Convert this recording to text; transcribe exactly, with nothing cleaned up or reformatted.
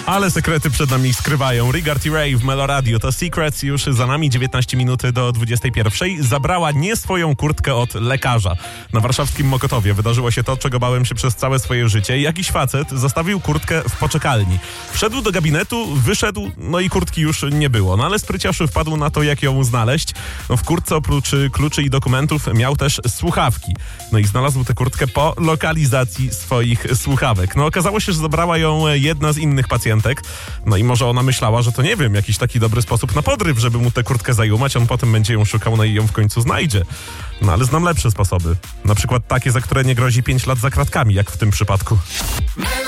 Ale sekrety przed nami skrywają. Rigard i Ray w Melo Radio. To Secrets już za nami, dziewiętnaście minut do dwudziestej pierwszej. Zabrała nie swoją kurtkę od lekarza. Na warszawskim Mokotowie wydarzyło się to, czego bałem się przez całe swoje życie. Jakiś facet zostawił kurtkę w poczekalni. Wszedł do gabinetu, wyszedł, no i kurtki już nie było. No ale spryciarz wpadł na to, jak ją znaleźć. No w kurtce oprócz kluczy i dokumentów miał też słuchawki. No i znalazł tę kurtkę po lokalizacji swoich słuchawek. No okazało się, że zabrała ją jedna z innych pacjentek. No i może ona myślała, że to nie wiem, jakiś taki dobry sposób na podryw, żeby mu tę kurtkę zajumać, on potem będzie ją szukał, no i ją w końcu znajdzie. No ale znam lepsze sposoby. Na przykład takie, za które nie grozi pięć lat za kratkami, jak w tym przypadku.